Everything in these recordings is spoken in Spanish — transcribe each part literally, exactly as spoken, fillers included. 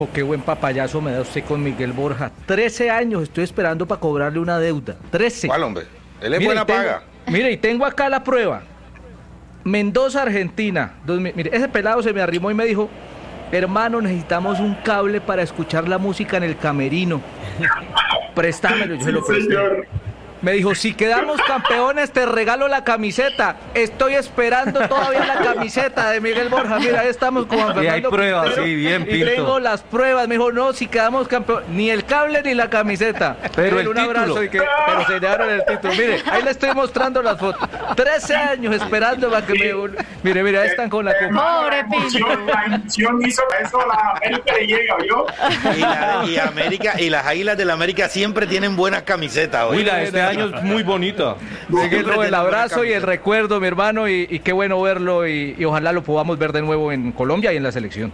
Qué buen papayazo me da usted con Miguel Borja. Trece años estoy esperando para cobrarle una deuda. Trece. ¿Cuál, hombre? Él es Mire, buena tengo, paga. Mire, y tengo acá la prueba. Mendoza, Argentina. Dos, mire, ese pelado se me arrimó y me dijo, hermano, necesitamos un cable para escuchar la música en el camerino. Préstamelo, yo se lo presté. Me dijo, si quedamos campeones te regalo la camiseta. Estoy esperando todavía la camiseta de Miguel Borja. Mira, ahí estamos con Juan Fernando. Y hay pruebas, Quintero, sí, bien, y Pinto. tengo las pruebas. Me dijo, no, si quedamos campeones, ni el cable ni la camiseta. Pero el un abrazo título. y que, pero se llevaron el título. Mire, ahí le estoy mostrando las fotos. Trece años esperando para que me... Mire, mire, ahí están con la copa. Pobre Pinto. La emoción hizo que eso a la América le llega, ¿vio? Y, la, y América y las Águilas del América siempre tienen buenas camisetas. Hoy Mira, este año es muy bonita. Miguel, no, el abrazo y el recuerdo, mi hermano, y, y qué bueno verlo y, y ojalá lo podamos ver de nuevo en Colombia y en la selección.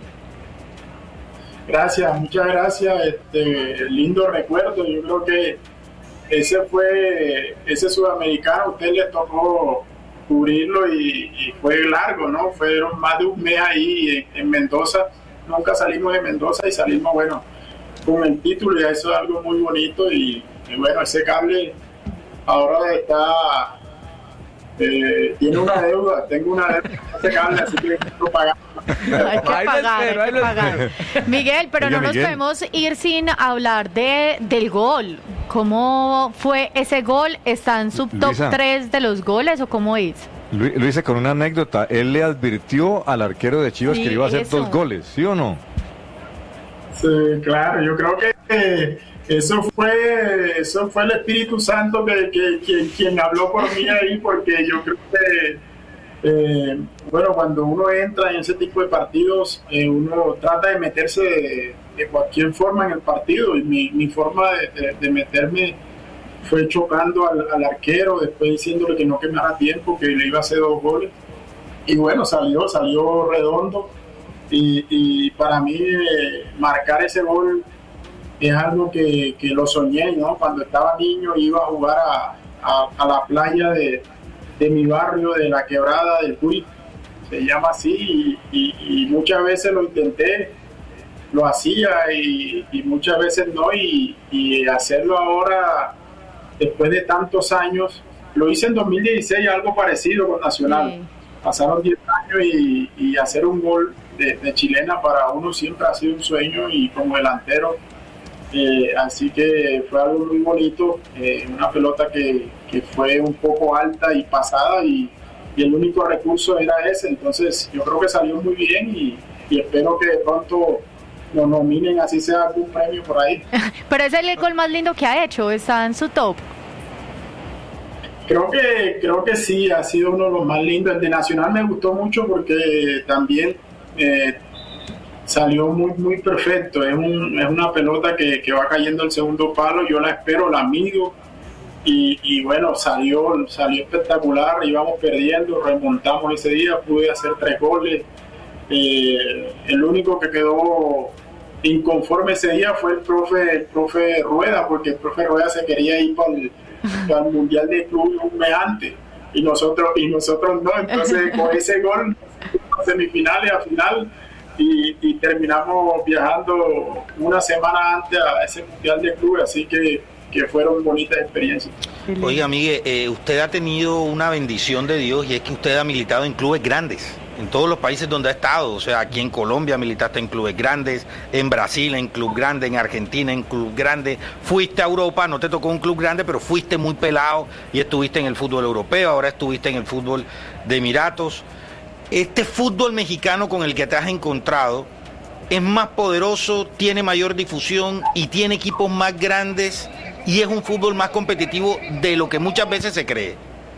Gracias, muchas gracias. Este lindo recuerdo. Yo creo que ese fue ese sudamericano. A usted le tocó cubrirlo y, y fue largo, ¿no? Fueron más de un mes ahí en, en Mendoza. Nunca salimos de Mendoza y salimos, bueno, con el título, y eso es algo muy bonito. Y, y bueno, ese cable ahora está eh, tiene una deuda, tengo una deuda con ese cable, así que tengo que pagar. Hay que Ahí lo pagar, espero, hay ahí que lo pagar. Miguel, pero Oiga, no nos Miguel. podemos ir sin hablar de del gol. ¿Cómo fue ese gol? ¿Está en su top Luisa. tres de los goles o cómo es? Lu- Lo hice con una anécdota. Él le advirtió al arquero de Chivas Sí, que le iba a hacer eso. dos goles, ¿sí o no? Sí, claro, yo creo que eh, eso fue eso fue el Espíritu Santo que, que, quien, quien habló por mí ahí, porque yo creo que eh, bueno, cuando uno entra en ese tipo de partidos, eh, uno trata de meterse de, de cualquier forma en el partido, y mi, mi forma de, de, de meterme fue chocando al, al arquero, después diciéndole que no quemara tiempo, que le iba a hacer dos goles, y bueno, salió, salió redondo. Y, y para mí eh, marcar ese gol es algo que, que lo soñé, ¿no? Cuando estaba niño iba a jugar a, a, a la playa de, de mi barrio, de la Quebrada del Cuy, se llama así, y, y, y muchas veces lo intenté, lo hacía y, y muchas veces no, y, y hacerlo ahora, después de tantos años, lo hice en dos mil dieciséis, algo parecido con Nacional. Sí. Pasaron diez años y, y hacer un gol de, de chilena para uno siempre ha sido un sueño, y como delantero, eh, así que fue algo muy bonito, eh, una pelota que, que fue un poco alta y pasada, y, y el único recurso era ese, entonces yo creo que salió muy bien, y, y espero que de pronto nos nominen, así sea algún premio por ahí. Pero es el gol más lindo que ha hecho, está en su top. Creo que, creo que sí, ha sido uno de los más lindos. El de Nacional me gustó mucho porque también eh, salió muy muy perfecto. Es, un, es una pelota que, que va cayendo al segundo palo, yo la espero, la mido, y, y bueno, salió, salió espectacular, íbamos perdiendo, remontamos ese día, pude hacer tres goles. Eh, el único que quedó inconforme ese día fue el profe, el profe Rueda, porque el profe Rueda se quería ir para el al Mundial de Club un mes antes, y nosotros y nosotros no, entonces con ese gol semifinales a final, y, y terminamos viajando una semana antes a ese Mundial de Club, así que, que fueron bonitas experiencias. Oiga, Miguel, eh, usted ha tenido una bendición de Dios, y es que usted ha militado en clubes grandes, en todos los países donde ha estado. O sea, aquí en Colombia militaste en clubes grandes, en Brasil en club grande, en Argentina en club grande, fuiste a Europa, no te tocó un club grande, pero fuiste muy pelado y estuviste en el fútbol europeo, ahora estuviste en el fútbol de Emiratos. Este fútbol mexicano con el que te has encontrado es más poderoso, tiene mayor difusión y tiene equipos más grandes, y es un fútbol más competitivo de lo que muchas veces se cree.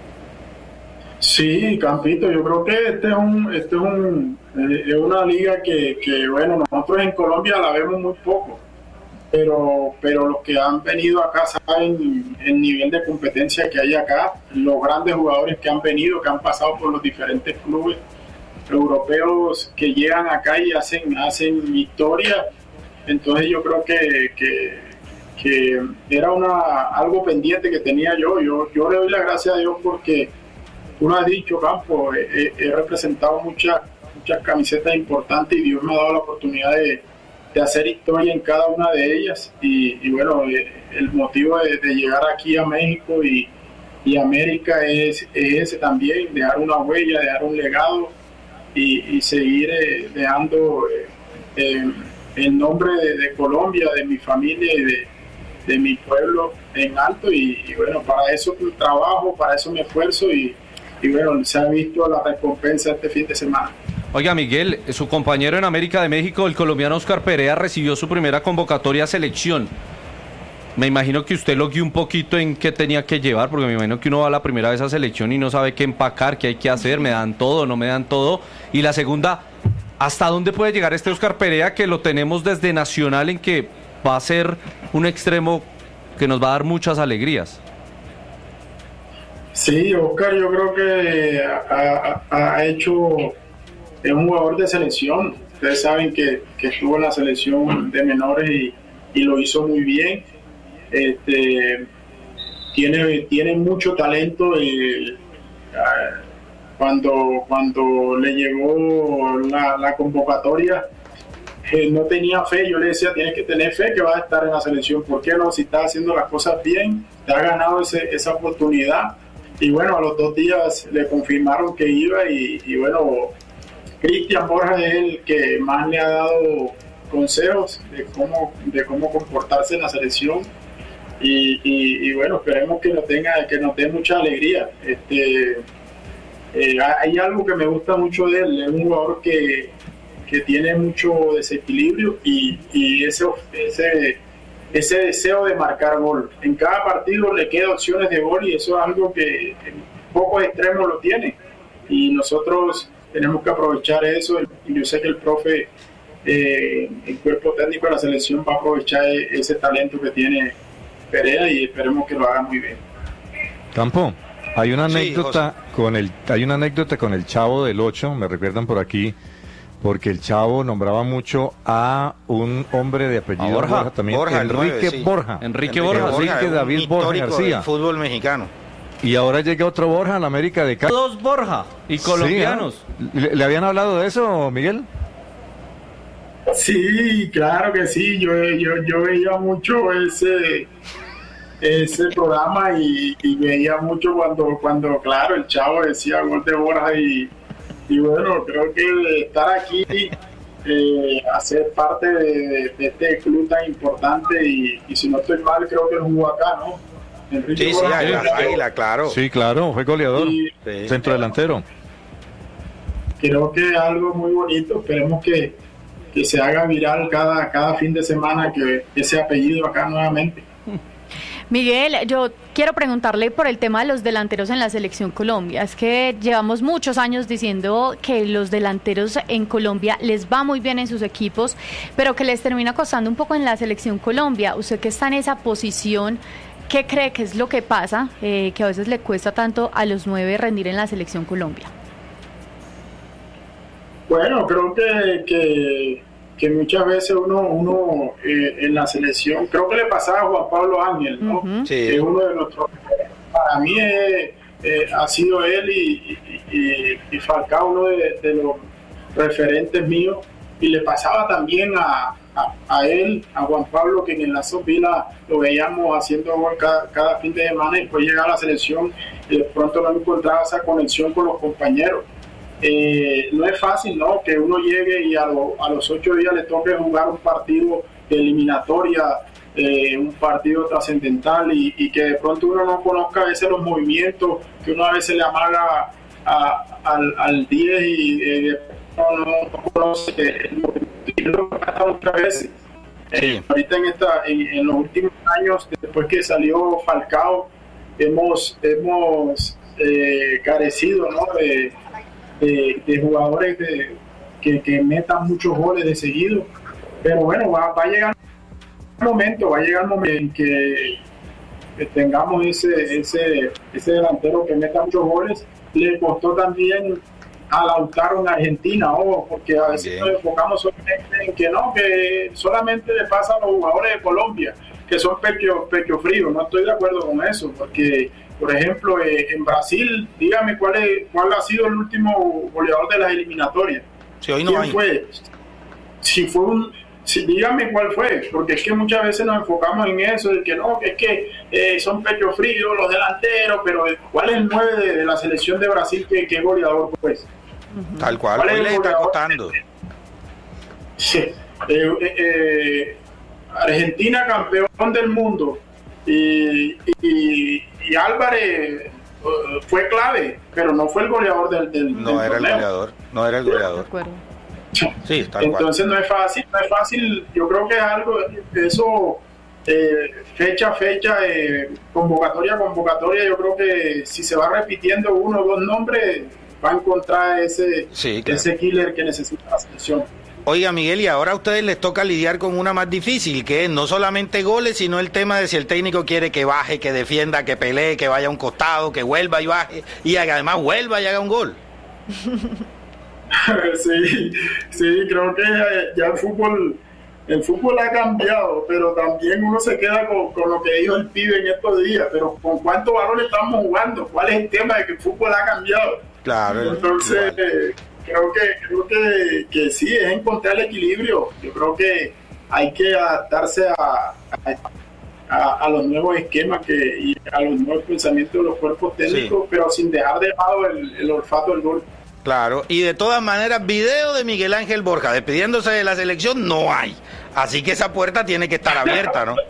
Sí, Campito, yo creo que este es un, este es un, eh, es una liga que, que, bueno, nosotros en Colombia la vemos muy poco, pero, pero los que han venido acá saben el nivel de competencia que hay acá, los grandes jugadores que han venido, que han pasado por los diferentes clubes europeos, que llegan acá y hacen, hacen historia. Entonces yo creo que, que, que era una, algo pendiente que tenía yo. yo, yo le doy las gracias a Dios porque uno ha dicho, Campo, he, he representado muchas muchas camisetas importantes, y Dios me ha dado la oportunidad de, de hacer historia en cada una de ellas y, y bueno, eh, el motivo de, de llegar aquí a México y, y América es, es ese también, dejar una huella, dejar un legado y, y seguir eh, dejando eh, eh, el nombre de, de Colombia, de mi familia y de, de mi pueblo en alto y, y bueno, para eso trabajo, para eso me esfuerzo y, y bueno, se ha visto la recompensa este fin de semana. Oiga, Miguel, su compañero en América de México, el colombiano Oscar Perea, recibió su primera convocatoria a selección. Me imagino que usted lo guió un poquito en qué tenía que llevar, porque me imagino que uno va la primera vez a selección y no sabe qué empacar, qué hay que hacer, me dan todo, no me dan todo. Y la segunda, ¿hasta dónde puede llegar este Oscar Perea, que lo tenemos desde Nacional, en que va a ser un extremo que nos va a dar muchas alegrías? Sí, Oscar, yo creo que ha, ha, ha hecho... Es un jugador de selección. Ustedes saben que, que estuvo en la selección de menores y, y lo hizo muy bien. Este, tiene, tiene mucho talento y cuando, cuando le llegó la, la convocatoria eh, no tenía fe. Yo le decía, tienes que tener fe que vas a estar en la selección. ¿Por qué no? Si estás haciendo las cosas bien, te has ganado ese, esa oportunidad. Y bueno, a los dos días le confirmaron que iba y, y bueno, Cristian Borja es el que más le ha dado consejos de cómo, de cómo comportarse en la selección y, y, y bueno, esperemos que nos tenga, que nos dé mucha alegría. Este, eh, hay algo que me gusta mucho de él, es un jugador que, que tiene mucho desequilibrio y, y ese, ese, ese deseo de marcar gol. En cada partido le quedan opciones de gol y eso es algo que pocos extremos lo tienen y nosotros tenemos que aprovechar eso y yo sé que el profe, eh, el cuerpo técnico de la selección va a aprovechar ese talento que tiene Perea y esperemos que lo haga muy bien. Campo, hay una anécdota sí, con el hay una anécdota con el Chavo del Ocho, me recuerdan por aquí, porque el Chavo nombraba mucho a un hombre de apellido Borja, Borja, también, Borja, Enrique nueve, sí. Borja. Enrique Borja, Enrique Borja, David un Borja histórico García. del fútbol mexicano. Y ahora llega otro Borja a la América de Cali. Dos Borja y colombianos. Sí, ¿eh? ¿Le, ¿Le habían hablado de eso, Miguel? Sí, claro que sí, yo, yo, yo veía mucho ese, ese programa y, y veía mucho cuando, cuando, claro, el Chavo decía gol de Borja y, y bueno, creo que estar aquí, eh, hacer parte de, de este club tan importante y, y si no estoy mal, creo que él jugó acá, ¿no? Enrique Sí, sí, Borja, Águila, Águila, claro. Sí, claro, fue goleador, y Sí. centro delantero. creo que es algo muy bonito, esperemos que, que se haga viral cada, cada fin de semana que ese apellido acá nuevamente. Miguel, yo quiero preguntarle por el tema de los delanteros en la Selección Colombia. Es que llevamos muchos años diciendo que los delanteros en Colombia les va muy bien en sus equipos, pero que les termina costando un poco en la Selección Colombia. Usted que está en esa posición, ¿qué cree que es lo que pasa, eh, que a veces le cuesta tanto a los nueve rendir en la Selección Colombia? Bueno, creo que, que, que muchas veces uno, uno eh, en la selección, creo que le pasaba a Juan Pablo Ángel, ¿no? Uh-huh. Sí. Es uno de nuestros, para mí eh, eh, ha sido él y, y, y, y Falcao uno de, de los referentes míos, y le pasaba también a, a, a él, a Juan Pablo, que en la Sopila lo veíamos haciendo gol cada, cada fin de semana y después llegaba a la selección y de pronto no encontraba esa conexión con los compañeros. Eh, no es fácil, ¿no? Que uno llegue y a, lo, a los ocho días le toque jugar un partido de eliminatoria, eh, un partido trascendental y, y que de pronto uno no conozca a veces los movimientos, que uno a veces le amaga a, al, al diez y eh, no, no conoce el movimiento muchas veces. Sí. Eh, ahorita en, esta, en, en los últimos años, después que salió Falcao, hemos, hemos eh, carecido, ¿no? de De, de jugadores de, que, que metan muchos goles de seguido, pero bueno, va, va a llegar un momento, va a llegar un momento en que, que tengamos ese, ese, ese delantero que meta muchos goles. Le costó también a Lautaro en Argentina, ojo, porque a veces Bien. nos enfocamos solamente en que no, que solamente le pasa a los jugadores de Colombia, que son pecho, pecho frío. No estoy de acuerdo con eso, porque por ejemplo, eh, en Brasil, dígame cuál es, cuál ha sido el último goleador de las eliminatorias. Sí, hoy no ¿Quién hay. fue? Si fue un, Sí, dígame cuál fue, porque es que muchas veces nos enfocamos en eso, de que no, que es que eh, son pecho fríos los delanteros, pero ¿cuál es el nueve de, de la selección de Brasil que, que es goleador, pues? Tal cual, ¿Cuál hoy es les el está goleador? costando. Sí. Eh, eh, eh, Argentina campeón del mundo y, y, y Álvarez uh, fue clave, pero no fue el goleador del, del No del era el torneo. goleador, no era el De goleador. acuerdo. Sí, tal cual. Entonces no es fácil, no es fácil, yo creo que es algo, eso, eh, fecha a fecha, eh, convocatoria a convocatoria, yo creo que si se va repitiendo uno o dos nombres, va a encontrar ese, Sí, claro. ese killer que necesita la selección. Oiga, Miguel, y ahora a ustedes les toca lidiar con una más difícil, que es no solamente goles, sino el tema de si el técnico quiere que baje, que defienda, que pelee, que vaya a un costado, que vuelva y baje, y además vuelva y haga un gol. Sí, sí, creo que ya el fútbol, el fútbol ha cambiado, pero también uno se queda con, con lo que dijo el pibe en estos días, pero ¿con cuántos balones estamos jugando? ¿Cuál es el tema de que el fútbol ha cambiado? Claro. Entonces, igual. eh, creo que creo que, que sí, es encontrar el equilibrio. Yo creo que hay que adaptarse a, a, a, a los nuevos esquemas que, y a los nuevos pensamientos de los cuerpos técnicos, Sí. pero sin dejar de lado el, el olfato del gol. Claro, y de todas maneras, video de Miguel Ángel Borja despidiéndose de la selección no hay. Así que esa puerta tiene que estar abierta, ¿no?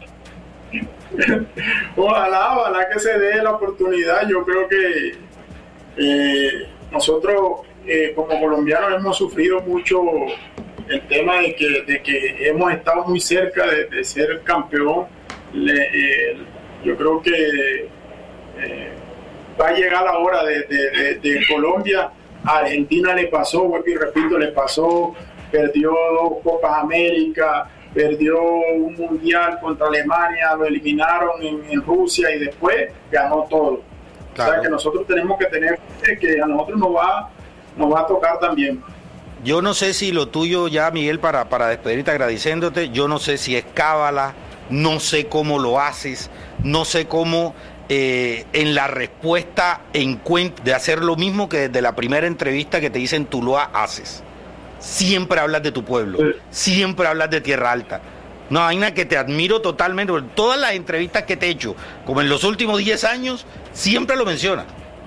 Ojalá, ojalá que se dé la oportunidad. Yo creo que eh, nosotros eh, como colombianos hemos sufrido mucho el tema de que, de que hemos estado muy cerca de, de ser campeón. Le, eh, yo creo que eh, va a llegar la hora de, de, de, de Colombia. A Argentina le pasó, vuelvo y repito, le pasó, perdió dos Copas América, perdió un mundial contra Alemania, lo eliminaron en, en Rusia y después ganó todo. Claro. O sea que nosotros tenemos que tener fe que a nosotros nos va, nos va a tocar también. Yo no sé si lo tuyo ya, Miguel, para, para despedirte agradeciéndote, yo no sé si es cábala, no sé cómo lo haces, no sé cómo eh, en la respuesta encuent- de hacer lo mismo que desde la primera entrevista que te dicen Tuluá haces. Siempre hablas de tu pueblo, Sí. siempre hablas de Tierra Alta. Una vaina que te admiro totalmente, porque todas las entrevistas que te he hecho, como en los últimos diez años, siempre lo mencionas.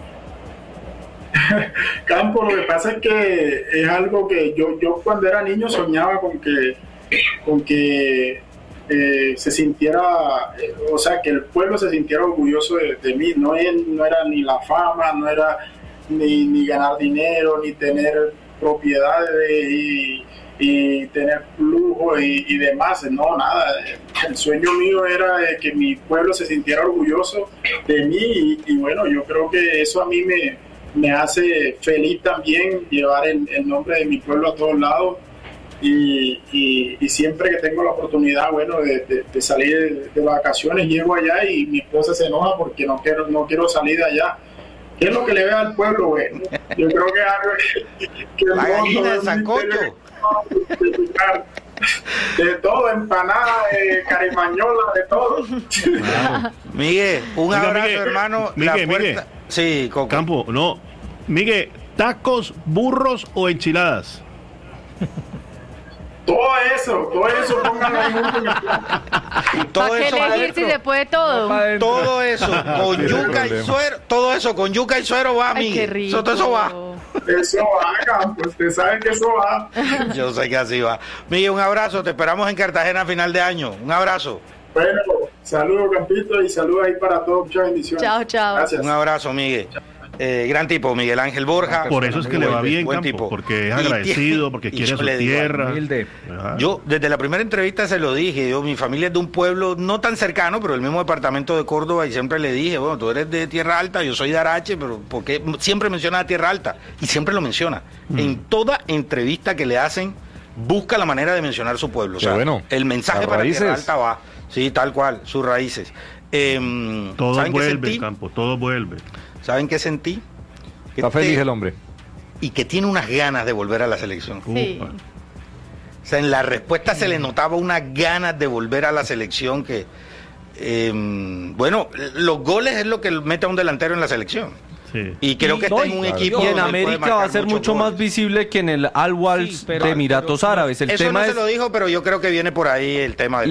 Campo, lo que pasa es que es algo que yo, yo cuando era niño soñaba con que, con que eh, se sintiera, eh, o sea, que el pueblo se sintiera orgulloso de, de mí. No, es, no era ni la fama, no era ni, ni ganar dinero, ni tener propiedades y, y tener lujo y, y demás. No, nada. El sueño mío era de que mi pueblo se sintiera orgulloso de mí y, y bueno, yo creo que eso a mí me, me hace feliz también llevar el, el nombre de mi pueblo a todos lados. Y, y, y siempre que tengo la oportunidad, bueno, de, de, de salir de, de vacaciones, llego allá y mi esposa se enoja porque no quiero, no quiero salir de allá. ¿Qué es lo que le ve al pueblo, güey? Yo creo que es algo que, que La el gallina mundo de es sancocho. misterio. De todo, empanada, de carimañola, de todo. Miguel, un Oiga, abrazo, Miguel, hermano. Miguel, La puerta- Miguel. Sí, Coco. Campo, no. Miguel, ¿tacos, burros o enchiladas? Todo eso, todo eso, pónganlo ahí junto en el plato. Todo ¿Para qué eso elegir adentro. si se puede todo? Pa' adentro. Todo eso con Tiene yuca y problema. suero, todo eso con yuca y suero va, Ay, qué Miguel. rico. Eso, todo eso va. Eso va, Campo, usted sabe que eso va. Yo sé que así va. Miguel, un abrazo. Te esperamos en Cartagena a final de año. Un abrazo. Bueno, saludos, Campito, y saludos ahí para todos. Muchas bendiciones. Chao, chao. Gracias. Un abrazo, Miguel. Eh, gran tipo, Miguel Ángel Borja. Por eso es que le va Buen- bien, buen Campo, tipo. porque es Y agradecido, tiene- porque y quiere yo su le digo, tierra. Humilde. Ah. Yo desde la primera entrevista se lo dije, yo mi familia es de un pueblo no tan cercano, pero el mismo departamento de Córdoba y siempre le dije, bueno, tú eres de Tierra Alta, yo soy de Arache, pero porque siempre menciona a Tierra Alta y siempre lo menciona. Mm. En toda entrevista que le hacen, busca la manera de mencionar su pueblo. O Qué sea, bueno. el mensaje Las para Tierra raíces. Alta va, sí, tal cual, sus raíces. Em, Todo ¿Saben qué vuelve, sentí? Campo, todo vuelve. ¿Saben qué sentí? Que Está feliz este- el hombre. y que tiene unas ganas de volver a la selección. Sí. Upa. O sea, en la respuesta se le notaba unas ganas de volver a la selección que, eh, bueno, los goles es lo que mete a un delantero en la selección. Sí. Y creo que No, está en un y- equipo Y en donde él puede América va a marcar ser muchos mucho más goles. visible que en el Al Wals Sí, pero- de Emiratos pero- Árabes. El Eso tema no es se lo dijo, pero yo creo que viene por ahí el tema del